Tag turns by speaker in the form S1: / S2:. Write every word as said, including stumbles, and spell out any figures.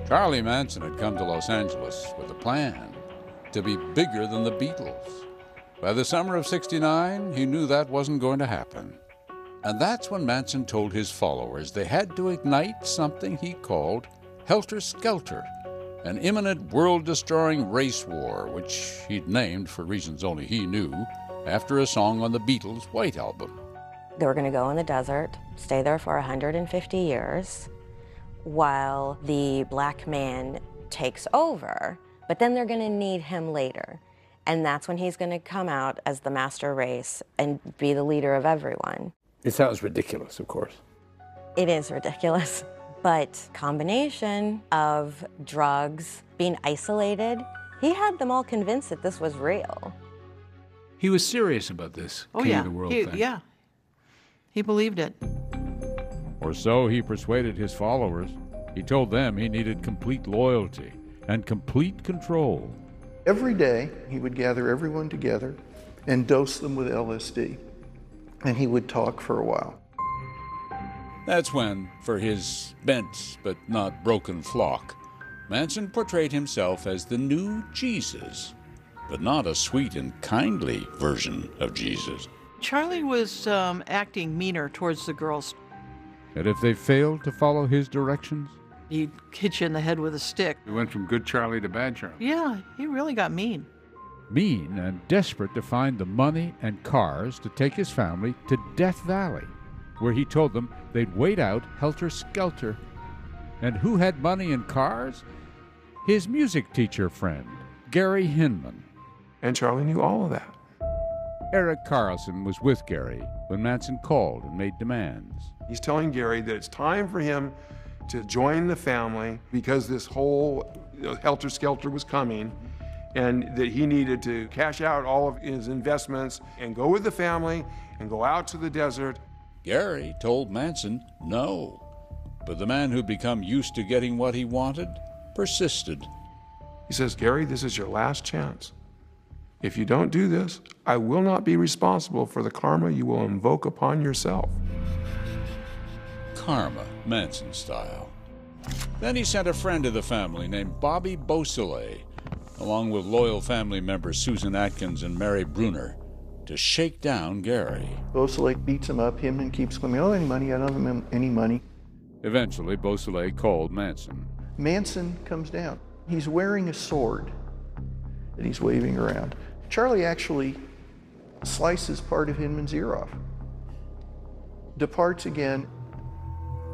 S1: Charlie Manson had come to Los Angeles with a plan to be bigger than the Beatles. By the summer of sixty-nine, he knew that wasn't going to happen. And that's when Manson told his followers they had to ignite something he called Helter Skelter, an imminent world-destroying race war, which he'd named, for reasons only he knew, after a song on the Beatles' White Album.
S2: They were going to go in the desert, stay there for one hundred fifty years, while the black man takes over, but then they're going to need him later. And that's when he's going to come out as the master race and be the leader of everyone.
S3: It sounds ridiculous, of course.
S2: It is ridiculous, but combination of drugs, being isolated, he had them all convinced that this was real.
S4: He was serious about this
S5: Oh,
S4: King
S5: yeah.
S4: of the World
S5: he,
S4: thing.
S5: Yeah. He believed it.
S1: Or so he persuaded his followers. He told them he needed complete loyalty and complete control.
S6: Every day, he would gather everyone together and dose them with L S D, and he would talk for a while.
S1: That's when, for his bent but not broken flock, Manson portrayed himself as the new Jesus, but not a sweet and kindly version of Jesus.
S5: Charlie was um, acting meaner towards the girls.
S1: And if they failed to follow his directions,
S5: He'd hit you in the head with a stick.
S4: He went from good Charlie to bad Charlie.
S5: Yeah, he really got mean.
S1: mean and desperate to find the money and cars to take his family to Death Valley, where he told them they'd wait out Helter Skelter. And who had money and cars? His music teacher friend, Gary Hinman.
S7: And Charlie knew all of that.
S1: Eric Carlson was with Gary when Manson called and made demands.
S7: He's telling Gary that it's time for him to join the family because this whole you know, Helter Skelter was coming, and that he needed to cash out all of his investments and go with the family and go out to the desert.
S1: Gary told Manson no, but the man who'd become used to getting what he wanted persisted.
S7: He says, Gary, this is your last chance. If you don't do this, I will not be responsible for the karma you will invoke upon yourself.
S1: Karma, Manson style. Then he sent a friend to the family named Bobby Beausoleil, along with loyal family members Susan Atkins and Mary Bruner, to shake down Gary.
S6: Beausoleil beats him up. Hinman keeps going, oh, any money? I don't have any money.
S1: Eventually, Beausoleil called Manson.
S6: Manson comes down. He's wearing a sword that he's waving around. Charlie actually slices part of Hinman's ear off. Departs again.